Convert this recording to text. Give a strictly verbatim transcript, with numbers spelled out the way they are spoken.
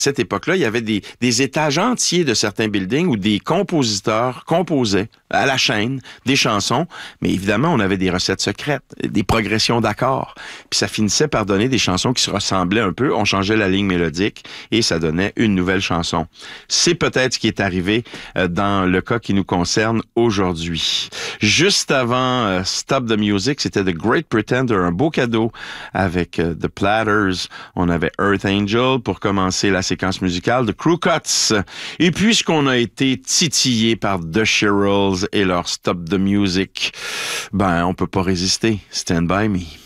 cette époque-là, il y avait des, des étages entiers de certains buildings où des compositeurs composaient à la chaîne des chansons, mais évidemment, on avait des recettes secrètes, des progressions d'accords, puis ça finissait par donner des chansons qui se ressemblaient un peu, on changeait la ligne mélodique et ça donnait une nouvelle chanson. C'est peut-être ce qui est arrivé euh, dans le cas qui nous concerne aujourd'hui. Juste avant euh, Stop the Music, c'était The Great Pretender, un beau cadeau avec euh, The Platters. On avait Earth Angel pour commencer la séquence musicale, The Crew Cuts. Et puisqu'on a été titillé par The Shirelles et leur Stop the Music, ben on peut pas résister. Stand by me.